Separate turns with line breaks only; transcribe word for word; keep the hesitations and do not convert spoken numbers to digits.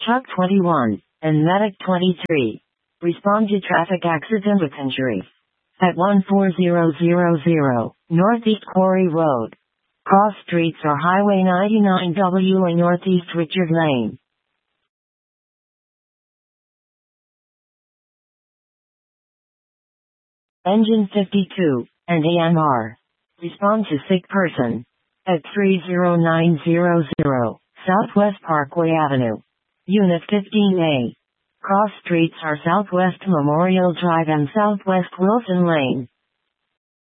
Chuck twenty-one, and Medic twenty-three. Respond to traffic accident with injury. At one four zero zero zero, Northeast Quarry Road. Cross streets are Highway ninety-nine W and Northeast Richard Lane. Engine fifty-two, and A M R. Respond to sick person. At three zero nine zero zero, Southwest Parkway Avenue. Unit fifteen A. Cross streets are Southwest Memorial Drive and Southwest Wilson Lane.